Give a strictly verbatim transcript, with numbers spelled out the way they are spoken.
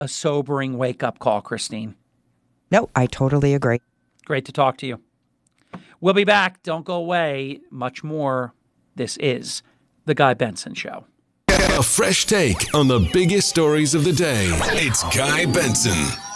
a sobering wake-up call, Christine. No, I totally agree. Great to talk to you. We'll be back. Don't go away. Much more. This is The Guy Benson Show. A fresh take on the biggest stories of the day. It's Guy Benson.